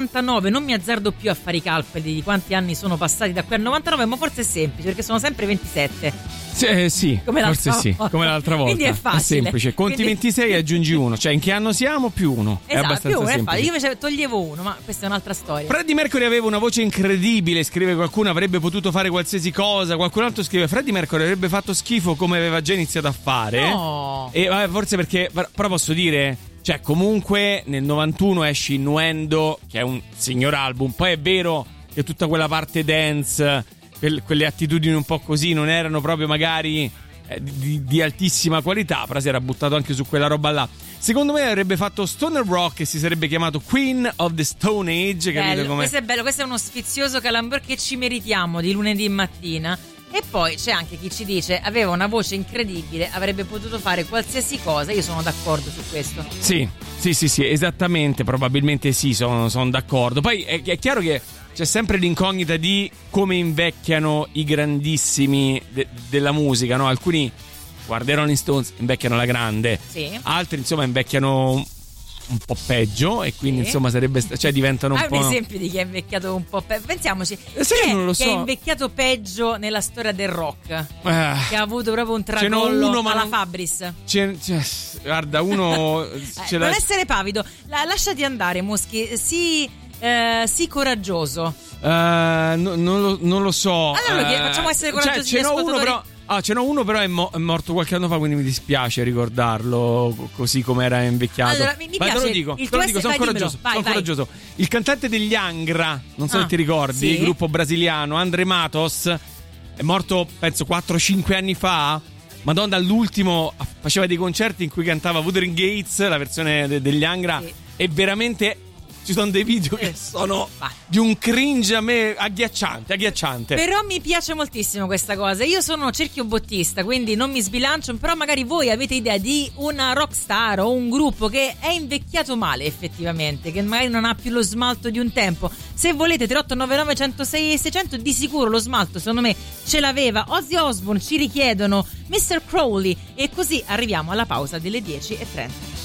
99, non mi azzardo più a fare i calcoli di quanti anni sono passati da qui al 99, ma forse è semplice perché sono sempre 27. Sì, come forse sì, come l'altra volta. Quindi è facile. È semplice, conti 26 e aggiungi uno, cioè in che anno siamo più uno. Esatto, è abbastanza più uno semplice. Io invece toglievo uno, ma questa è un'altra storia. Freddie Mercury aveva una voce incredibile, scrive qualcuno, avrebbe potuto fare qualsiasi cosa. Qualcun altro scrive Freddie Mercury avrebbe fatto schifo come aveva già iniziato a fare. No. E forse perché, però posso dire, cioè comunque nel 91 esce Innuendo, che è un signor album. Poi è vero che tutta quella parte dance, quelle attitudini un po' così non erano proprio magari di altissima qualità, però si era buttato anche su quella roba là. Secondo me avrebbe fatto Stoner Rock e si sarebbe chiamato Queen of the Stone Age. Capito come? Questo è bello, questo è uno sfizioso calamber che ci meritiamo di lunedì mattina. E poi c'è anche chi ci dice aveva una voce incredibile, avrebbe potuto fare qualsiasi cosa. Io sono d'accordo su questo. Sì, esattamente, probabilmente sì, sono d'accordo. Poi è chiaro che c'è sempre l'incognita di come invecchiano i grandissimi della musica, no? Alcuni, guarda, i Rolling Stones invecchiano alla grande, sì. Altri insomma invecchiano un po' peggio e quindi sì. insomma cioè diventano un po'. Hai un esempio di chi è invecchiato un po' peggio? Pensiamoci, sì, non lo so. Chi è invecchiato peggio nella storia del rock, che ha avuto proprio un tracollo alla Fabris. Guarda, uno non essere pavido, lasciati andare, Moschi, sii coraggioso. Non lo so. Allora facciamo essere coraggiosi. Ce n'ho uno però è morto qualche anno fa, quindi mi dispiace ricordarlo così come era invecchiato. Allora, mi piace. Te lo dico, sono coraggioso. Coraggioso. Il cantante degli Angra, non so se ti ricordi, sì. il gruppo brasiliano, André Matos, è morto penso 4-5 anni fa. Madonna, all'ultimo faceva dei concerti in cui cantava Wuthering Gates, la versione degli Angra, sì. E veramente ci sono dei video che sono di un cringe a me agghiacciante. Però mi piace moltissimo questa cosa. Io sono cerchio bottista, quindi non mi sbilancio. Però magari voi avete idea di una rockstar o un gruppo che è invecchiato male effettivamente, che magari non ha più lo smalto di un tempo. Se volete 3899 106 e 600, di sicuro lo smalto secondo me ce l'aveva Ozzy Osbourne. Ci richiedono Mr. Crowley e così arriviamo alla pausa delle 10:30.